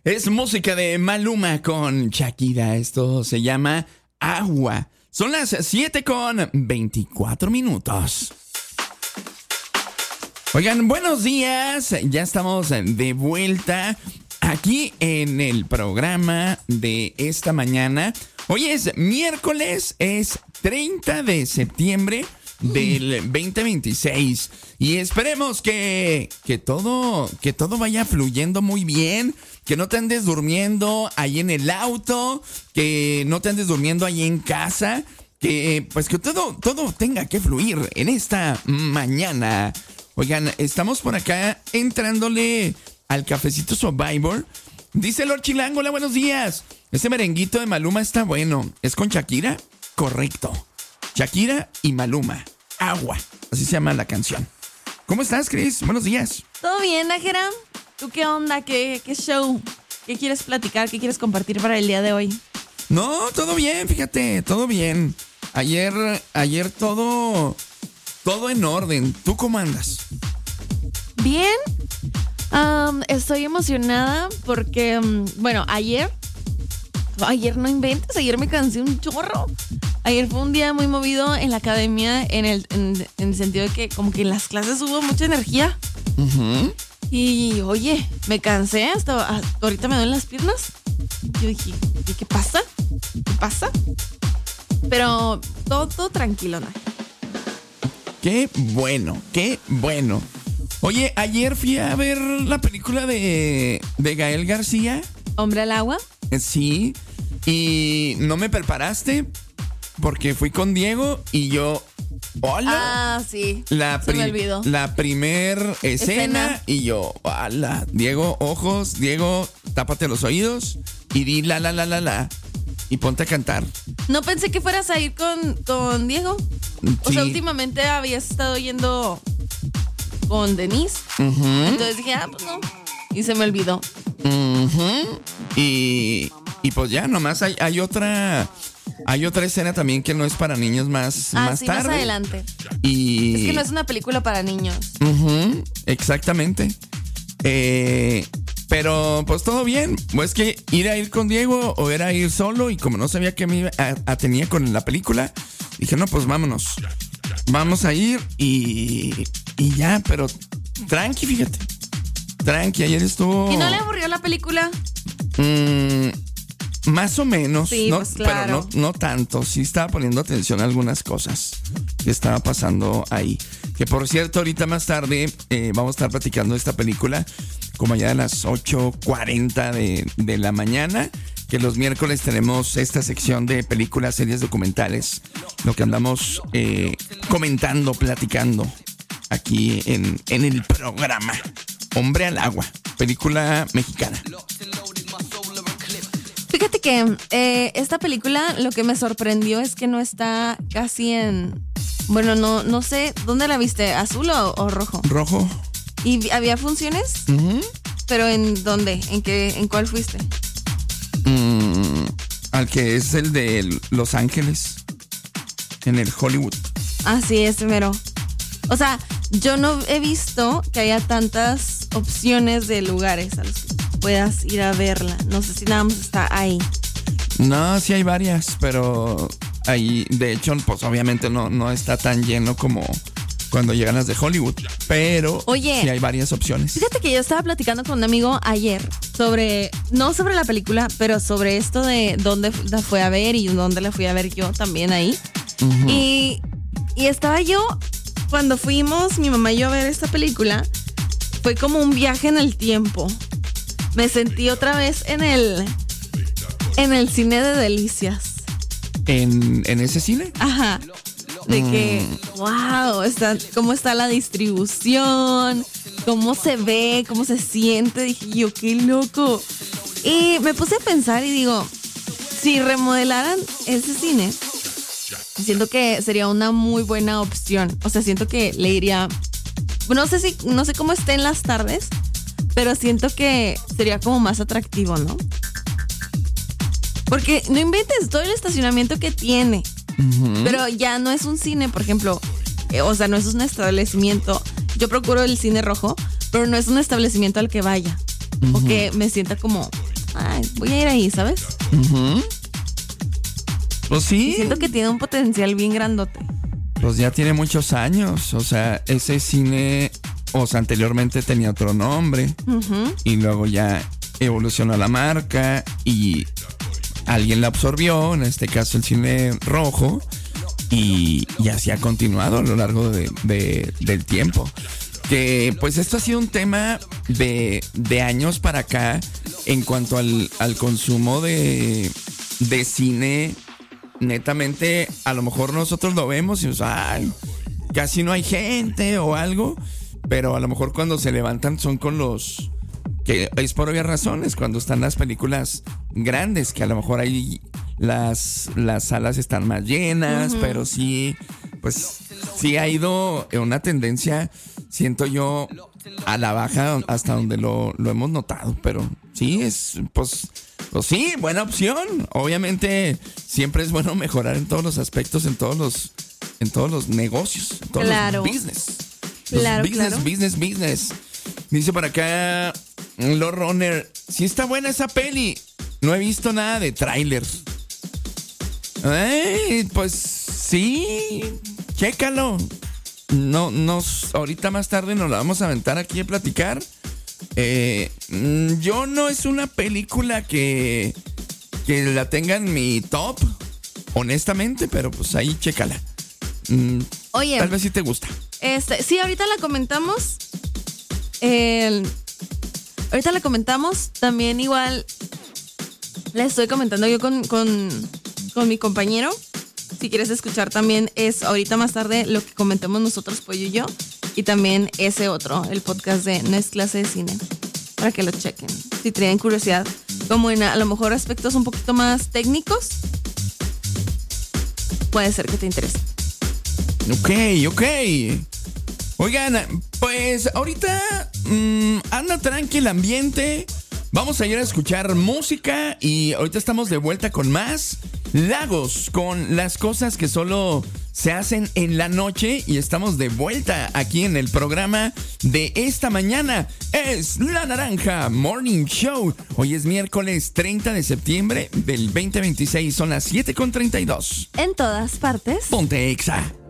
Es música de Maluma con Shakira. Esto se llama Agua. Son las 7:24. Oigan, buenos días. Ya estamos de vuelta aquí en el programa de esta mañana. Hoy es miércoles, es 30 de septiembre del 2026 y esperemos que todo vaya fluyendo muy bien, que no te andes durmiendo ahí en el auto, que no te andes durmiendo ahí en casa, que pues que todo tenga que fluir en esta mañana. Oigan, estamos por acá entrándole al cafecito Survivor. Dice Lord Chilango, hola, buenos días. Ese merenguito de Maluma está bueno. ¿Es con Shakira? Correcto. Shakira y Maluma. Agua. Así se llama la canción. ¿Cómo estás, Cris? Buenos días. ¿Todo bien, Nájera? ¿Tú qué onda? ¿Qué show? ¿Qué quieres platicar? ¿Qué quieres compartir para el día de hoy? No, todo bien, fíjate, todo bien. Ayer todo en orden. ¿Tú cómo andas? Bien. Estoy emocionada porque, bueno, ayer no inventes, ayer me cansé un chorro. Ayer fue un día muy movido en la academia en el sentido de que como que en las clases hubo mucha energía. Uh-huh. Y oye, me cansé, hasta ahorita me duelen las piernas. Yo dije, ¿qué pasa? ¿Qué pasa? Pero todo tranquilo, ¿no? Qué bueno, qué bueno. Oye, ayer fui a ver la película de Gael García. ¿Hombre al agua? Sí, y no me preparaste porque fui con Diego y yo... ¡Hola! Ah, sí, se me olvidó. La primer escena y yo... ¡Hola! Diego, ojos, Diego, tápate los oídos y di la. Y ponte a cantar. No pensé que fueras a ir con Diego. Sí. O sea, últimamente habías estado yendo con Denise. Uh-huh. Entonces dije, pues no. Y se me olvidó. Uh-huh. Y pues ya, nomás hay otra escena también que no es para niños más sí, tarde. Más adelante. Y... Es que no es una película para niños. Uh-huh, exactamente. Pero pues todo bien. Es que ir con Diego o era ir solo, y como no sabía que me atenía con la película, dije, no, pues vámonos. Vamos a ir y ya, pero tranqui, fíjate. Tranqui, ayer estuvo... ¿Y no le aburrió la película? Más o menos, sí, ¿no? Pues claro. Pero no tanto. Sí estaba poniendo atención a algunas cosas que estaba pasando ahí. Que por cierto, ahorita más tarde vamos a estar platicando de esta película como allá a las 8:40 de la mañana. Que los miércoles tenemos esta sección de películas, series, documentales. Lo que andamos comentando, platicando aquí en el programa. Hombre al agua, película mexicana. Fíjate que esta película lo que me sorprendió es que no está casi en... Bueno, no sé, ¿dónde la viste? ¿Azul o rojo? Rojo. ¿Y había funciones? Uh-huh. ¿Pero en dónde? ¿En cuál fuiste? Al que es el de Los Ángeles, en el Hollywood. Ah, sí, ese mero. O sea, yo no he visto que haya tantas opciones de lugares a los que puedas ir a verla. No sé si nada más está ahí. No, sí hay varias, pero ahí, de hecho, pues obviamente no está tan lleno como cuando llegan las de Hollywood. Pero oye, sí hay varias opciones. Fíjate que yo estaba platicando con un amigo ayer no sobre la película, pero sobre esto de dónde la fue a ver y dónde la fui a ver yo también ahí. Uh-huh. Y estaba yo, cuando fuimos mi mamá y yo a ver esta película, fue como un viaje en el tiempo. Me sentí otra vez en el cine de Delicias. ¿En ese cine? Ajá. De que, wow, cómo está la distribución, cómo se ve, cómo se siente. Dije yo, qué loco. Y me puse a pensar y digo, si remodelaran ese cine, siento que sería una muy buena opción. O sea, siento que le iría... No sé cómo esté en las tardes, pero siento que sería como más atractivo, ¿no? Porque no inventes todo el estacionamiento que tiene. Uh-huh. Pero ya no es un cine, por ejemplo. O sea, no es un establecimiento. Yo procuro el cine rojo, pero no es un establecimiento al que vaya. Uh-huh. O que me sienta como ay, voy a ir ahí, ¿sabes? Pues sí. Y siento que tiene un potencial bien grandote. Pues ya tiene muchos años. O sea, ese cine, o sea, anteriormente tenía otro nombre. Y luego ya evolucionó la marca y alguien la absorbió, en este caso el cine rojo. Y así ha continuado a lo largo del tiempo. Que pues esto ha sido un tema de años para acá en cuanto al consumo de cine. Netamente, a lo mejor nosotros lo vemos y decimos, ay, casi no hay gente o algo, pero a lo mejor cuando se levantan son con los, que es por obvias razones, cuando están las películas grandes, que a lo mejor ahí las salas están más llenas, pero sí, pues sí ha ido una tendencia, siento yo, a la baja hasta donde lo hemos notado, pero sí, pues sí, buena opción. Obviamente siempre es bueno mejorar en todos los aspectos, en todos los negocios, en todos los business. Claro. Business. Dice por acá Lord Runner, sí está buena esa peli. No he visto nada de trailers. Pues sí, chécalo. No, ahorita más tarde nos la vamos a aventar aquí a platicar. Yo no es una película que la tenga en mi top, honestamente, pero pues ahí chécala. Oye, tal vez sí te gusta. Sí, ahorita la comentamos. Ahorita la comentamos. También igual la estoy comentando yo con mi compañero. Si quieres escuchar también es ahorita más tarde lo que comentemos nosotros, Pollo y yo. Y también ese otro, el podcast de No es clase de cine, para que lo chequen. Si tienen curiosidad, como en a lo mejor aspectos un poquito más técnicos, puede ser que te interese. Ok. Oigan, pues ahorita anda tranqui el ambiente. Vamos a ir a escuchar música y ahorita estamos de vuelta con más Lagos, con las cosas que solo se hacen en la noche, y estamos de vuelta aquí en el programa de esta mañana. Es La Naranja Morning Show. Hoy es miércoles 30 de septiembre del 2026. Son las 7:32. En todas partes. Ponte Exa.